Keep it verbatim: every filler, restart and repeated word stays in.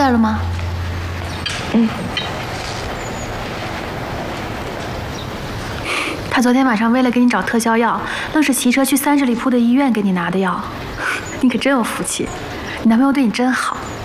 点了吗？ 嗯。 他昨天晚上为了给你找特效药，愣是骑车去三十里铺的医院给你拿的药。你可真有福气，你男朋友对你真好。